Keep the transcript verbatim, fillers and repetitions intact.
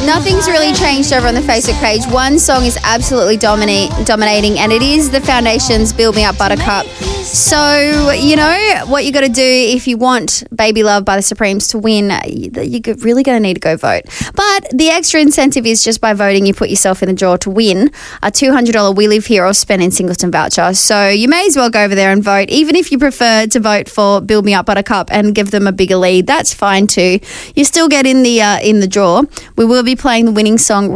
Nothing's really changed over on the Facebook page. One song is absolutely dominate, dominating, and it is the Foundation's Build Me Up Buttercup. So, you know, what you got to do if you want Baby Love by the Supremes to win, you're really going to need to go vote. But the extra incentive is just by voting, you put yourself in the draw to win a two hundred dollars We Live Here or Spend in Singleton voucher. So you may as well go over there and vote. Even if you prefer to vote for Build Me Up Buttercup and give them a bigger lead, that's fine too. You still get in the uh, in the draw. We will be playing the winning song